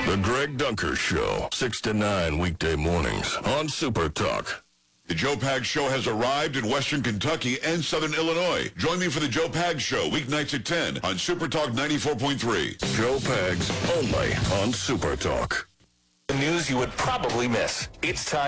The Greg Dunker Show, 6 to 9 weekday mornings on Super Talk. The Joe Pags Show has arrived in Western Kentucky and Southern Illinois. Join me for the Joe Pags Show, weeknights at 10 on Super Talk 94.3. Joe Pags, only on Super Talk. The news you would probably miss. It's time.